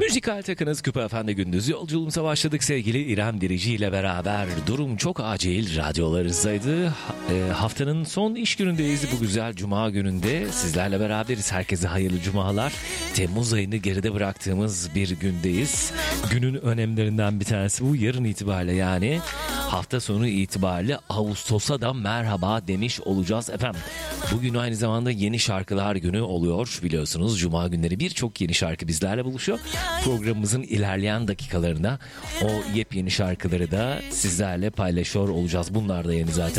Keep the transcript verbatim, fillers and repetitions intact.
Müzikal takınız Küpe Efendi gündüz yolculuğumuza başladık sevgili İrem Derici ile beraber. Durum çok acil radyolarınızdaydı. Ha, e, haftanın son iş günündeyiz. Bu güzel cuma gününde sizlerle beraberiz. Herkese hayırlı cumalar. Temmuz ayını geride bıraktığımız bir gündeyiz. Günün önemlerinden bir tanesi bu. Yarın itibariyle yani hafta sonu itibariyle Ağustos'a da merhaba demiş olacağız efendim. Bugün aynı zamanda yeni şarkılar günü oluyor biliyorsunuz. Cuma günleri birçok yeni şarkı bizlerle buluşuyor. Programımızın ilerleyen dakikalarında o yepyeni şarkıları da sizlerle paylaşıyor olacağız. Bunlar da yeni zaten.